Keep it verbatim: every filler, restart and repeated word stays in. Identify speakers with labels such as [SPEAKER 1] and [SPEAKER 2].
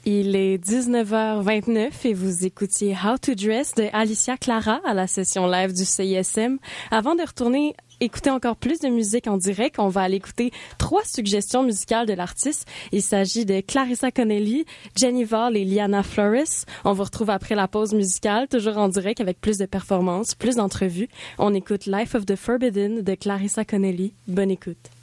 [SPEAKER 1] Il est dix-neuf heures vingt-neuf et vous écoutiez How to Dress de Alicia Clara à la session live du C I S M. Avant de retourner écouter encore plus de musique en direct, on va aller écouter trois suggestions musicales de l'artiste. Il s'agit de Clarissa Connelly, Jenny Val et Liana Flores. On vous retrouve après la pause musicale, toujours en direct avec plus de performances, plus d'entrevues. On écoute Life of the Forbidden de Clarissa Connelly. Bonne écoute.